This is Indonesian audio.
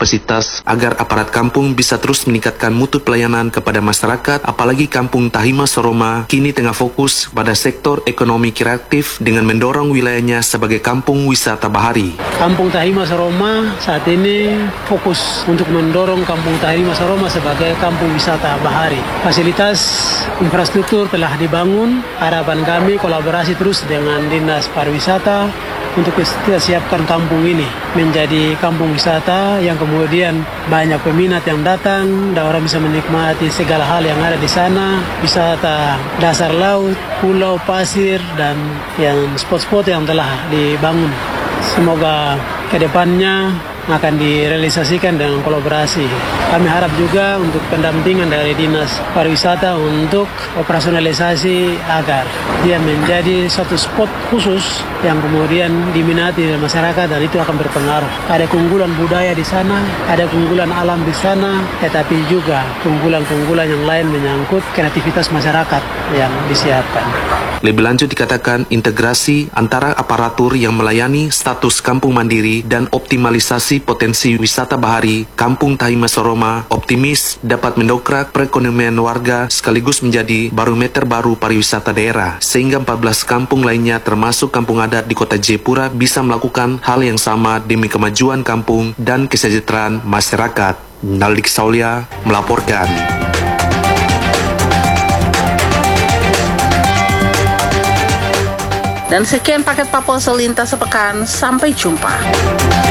kapasitas agar aparat kampung bisa terus meningkatkan mutu pelayanan kepada masyarakat, apalagi Kampung Tahima Soroma kini tengah fokus pada sektor ekonomi kreatif dengan mendorong wilayahnya sebagai kampung wisata bahari. Kampung Tahima Soroma saat ini fokus untuk mendorong Kampung Tahima Soroma sebagai kampung wisata bahari. Fasilitas infrastruktur telah dibangun, harapan kami kolaborasi terus dengan Dinas Pariwisata untuk kita siapkan kampung ini menjadi kampung wisata yang kemudian banyak peminat yang datang dan orang bisa menikmati segala hal yang ada di sana, wisata dasar laut, pulau, pasir, dan yang spot-spot yang telah dibangun. Semoga ke depannya akan direalisasikan dengan kolaborasi. Kami harap juga untuk pendampingan dari Dinas Pariwisata untuk operasionalisasi agar dia menjadi satu spot khusus yang kemudian diminati oleh masyarakat dan itu akan berpengaruh. Ada keunggulan budaya di sana, ada keunggulan alam di sana, tetapi juga keunggulan-keunggulan yang lain menyangkut kreativitas masyarakat yang disiapkan. Lebih lanjut dikatakan integrasi antara aparatur yang melayani status kampung mandiri dan optimalisasi potensi wisata bahari Kampung Tahima Soroma optimis dapat mendongkrak perekonomian warga sekaligus menjadi barometer baru pariwisata daerah sehingga 14 kampung lainnya termasuk kampung adat di kota Jayapura bisa melakukan hal yang sama demi kemajuan kampung dan kesejahteraan masyarakat. Naldik Saulia melaporkan. Dan sekian paket Papua Selintas sepekan, sampai jumpa.